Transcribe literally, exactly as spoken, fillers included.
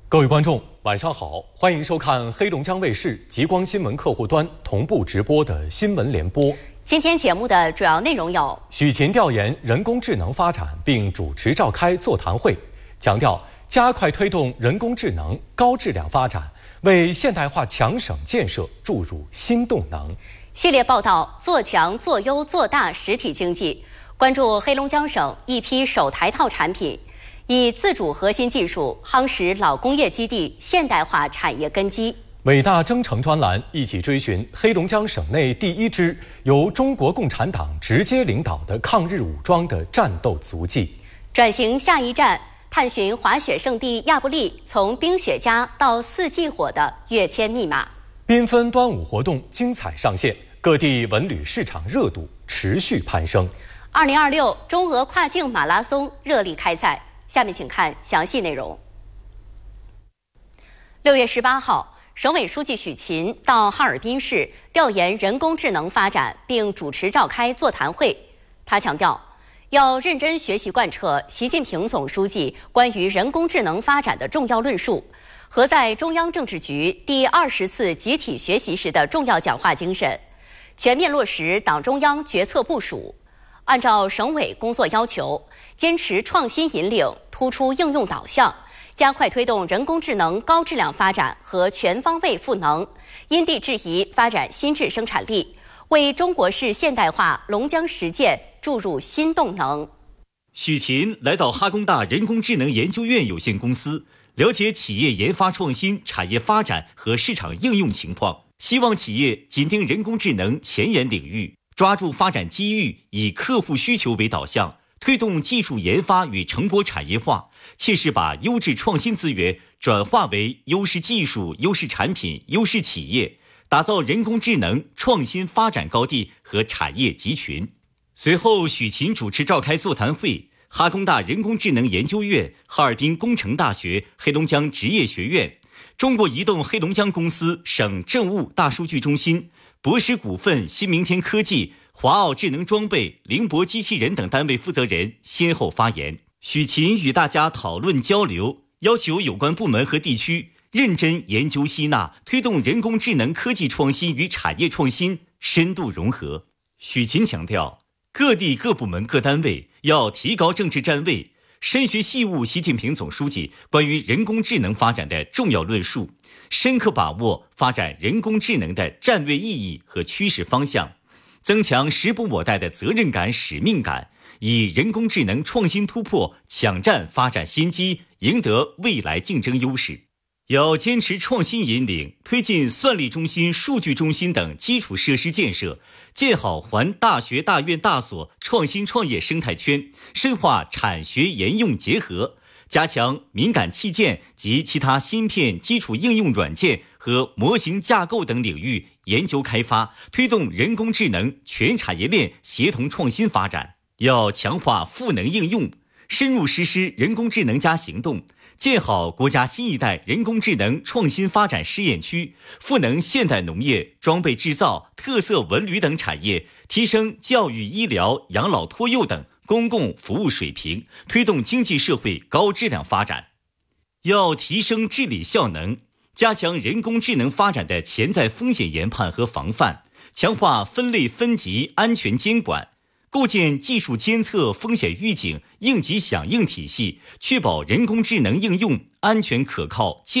各位观众，晚上好，欢迎收看黑龙江卫视极光新闻客户端同步直播的新闻联播。 今天节目的主要内容有： 许勤调研人工智能发展，并主持召开座谈会，强调加快推动人工智能高质量发展，为现代化强省建设注入新动能。 系列报道做强、做优、做大实体经济，关注黑龙江省一批首台套产品。以自主核心技术夯实老工业基地现代化产业根基。 伟大征程专栏一起追寻黑龙江省内第一支由中国共产党直接领导的抗日武装的战斗足迹。 转型下一站，探寻滑雪胜地亚布力从冰雪家到四季火的跃迁密码。 缤纷端午活动精彩上线，各地文旅市场热度持续攀升。 二零二六中俄跨境马拉松热力开赛。下面请看详细内容。六月十八号，省委书记许勤到哈尔滨市调研人工智能发展，并主持召开座谈会。他强调，要认真学习贯彻习近平总书记关于人工智能发展的重要论述，和在中央政治局第二十次集体学习时的重要讲话精神，全面落实党中央决策部署，按照省委工作要求，坚持创新引领，突出应用导向，加快推动人工智能高质量发展和全方位赋能，因地制宜发展新质生产力，为中国式现代化龙江实践注入新动能。 许勤来到哈工大人工智能研究院有限公司，了解企业研发创新、产业发展和市场应用情况，希望企业紧盯人工智能前沿领域，抓住发展机遇，以客户需求为导向，推动技术研发与成果产业化，切实把优质创新资源转化为优势技术、优势产品、优势企业，打造人工智能创新发展高地和产业集群。随后，许勤主持召开座谈会，哈工大人工智能研究院、哈尔滨工程大学、黑龙江职业学院、中国移动黑龙江公司省政务大数据中心、博时股份、新明天科技、华奥智能装备、凌博机器人等单位负责人先后发言。许勤与大家讨论交流，要求有关部门和地区认真研究吸纳，推动人工智能科技创新与产业创新深度融合。许勤强调，各地各部门各单位要提高政治站位，深学细悟习近平总书记关于人工智能发展的重要论述，深刻把握发展人工智能的战略意义和趋势方向，增强时不我待的责任感、使命感，以人工智能创新突破抢占发展先机，赢得未来竞争优势。要坚持创新引领，推进算力中心、数据中心等基础设施建设，建好环大学、大院、大所创新创业生态圈，深化产学研用结合，加强敏感器件及其他芯片、基础应用软件和模型架构等领域研究开发，推动人工智能全产业链协同创新发展。要强化赋能应用，深入实施人工智能加行动，建好国家新一代人工智能创新发展试验区，赋能现代农业、装备制造、特色文旅等产业，提升教育、医疗、养老托幼等公共服务水平，推动经济社会高质量发展。要提升治理效能，加强人工智能发展的潜在风险研判和防范，强化分类分级安全监管，构建技术监测、风险预警、应急响应体系，确保人工智能应用安全可靠、